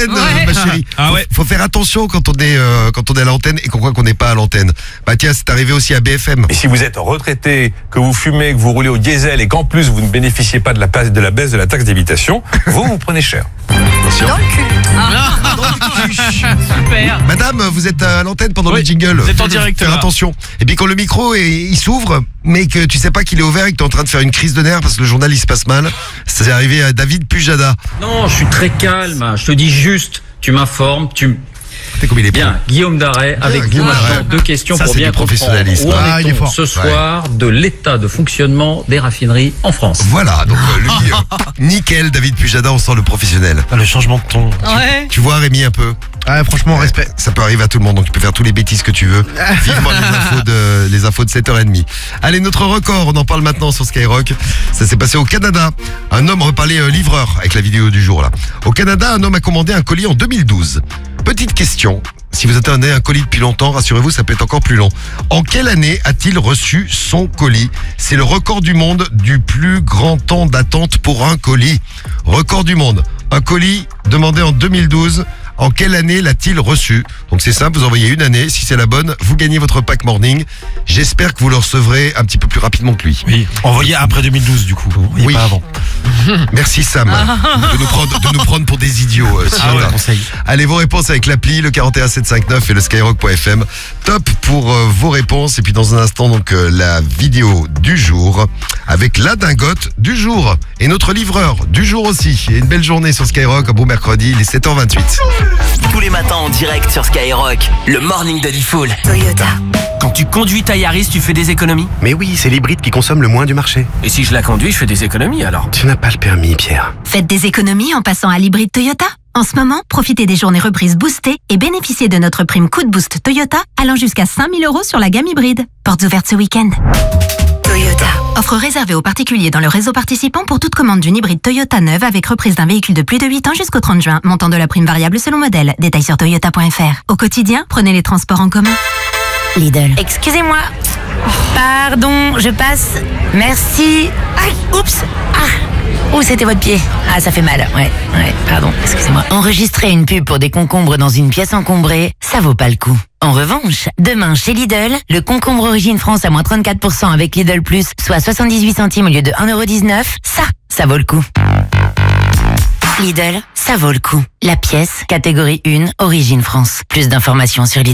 l'antenne, Ouais. ma chérie. Ah ouais. Faut faire attention quand on est à l'antenne et qu'on croit qu'on n'est pas à l'antenne. Bah tiens, c'est arrivé aussi à BFM. Et si vous êtes retraité, que vous fumez, que vous roulez au diesel et qu'en plus vous ne bénéficiez pas de la baisse de la taxe d'habitation, vous prenez cher. Attention. Super. Madame, vous êtes à l'antenne pendant Oui, le jingle. vous êtes en direct, Faire là. attention. Et puis quand le micro il s'ouvre, mais que tu sais pas qu'il est ouvert et que tu es en train de faire une crise de nerfs parce que le journal il se passe mal. C'est arrivé à David Pujada. Non, je suis très calme. Je te dis juste, tu m'informes, T'es comme il est Bien, Guillaume Darret, avec vous Guillaume maintenant, Darret. 2 questions Ça, pour c'est bien du comprendre. professionnalisme. Où en Ah, il est est-on fort. ce soir de l'état de fonctionnement des raffineries en France? Voilà, donc lui, nickel, David Pujada, on sent le professionnel. Le changement de ton. Ouais. Tu vois Rémi un peu? Ouais, franchement, respect. Ça peut arriver à tout le monde, donc tu peux faire tous les bêtises que tu veux. Vivement les infos de 7h30. Allez, notre record, on en parle maintenant sur Skyrock. Ça s'est passé au Canada. Un homme reparlait livreur avec la vidéo du jour là. Au Canada, un homme a commandé un colis en 2012. Petite question. Si vous attendez un colis depuis longtemps, rassurez-vous, ça peut être encore plus long. En quelle année a-t-il reçu son colis? C'est le record du monde du plus grand temps d'attente pour un colis. Record du monde. Un colis demandé en 2012. En quelle année l'a-t-il reçu? Donc c'est simple, vous envoyez une année. Si c'est la bonne, vous gagnez votre pack morning. J'espère que vous le recevrez un petit peu plus rapidement que lui. Oui, envoyé après 2012 du coup. Oui. Pas avant. Merci Sam de nous prendre pour des idiots. Ce Ah ouais, matin. conseil. Allez, vos réponses avec l'appli, le 41759 et le skyrock.fm. Top pour vos réponses. Et puis dans un instant, donc la vidéo du jour avec la dingote du jour. Et notre livreur du jour aussi. Et une belle journée sur Skyrock, un beau mercredi, il est 7h28. Tous les matins en direct sur Skyrock, le morning de Diffoul. Toyota. Quand tu conduis ta Yaris, tu fais des économies? Mais oui, c'est l'hybride qui consomme le moins du marché. Et si je la conduis, je fais des économies alors? Tu n'as pas le permis, Pierre. Faites des économies en passant à l'hybride Toyota. En ce moment, profitez des journées reprises boostées et bénéficiez de notre prime coup de boost Toyota allant jusqu'à 5 000 € sur la gamme hybride. Portes ouvertes ce week-end. Toyota. Offre réservée aux particuliers dans le réseau participant pour toute commande d'une hybride Toyota neuve avec reprise d'un véhicule de plus de 8 ans jusqu'au 30 juin. Montant de la prime variable selon modèle. Détails sur toyota.fr. Au quotidien, prenez les transports en commun. Lidl. Excusez-moi. Pardon, je passe. Merci. Aïe, oups. Oh, c'était votre pied. Ah, ça fait mal. Ouais, pardon, excusez-moi. Enregistrer une pub pour des concombres dans une pièce encombrée, ça vaut pas le coup. En revanche, demain chez Lidl, le concombre Origine France à moins 34% avec Lidl Plus, soit 78 centimes au lieu de 1,19 €, ça vaut le coup. Lidl, ça vaut le coup. La pièce, catégorie 1, Origine France. Plus d'informations sur Lidl.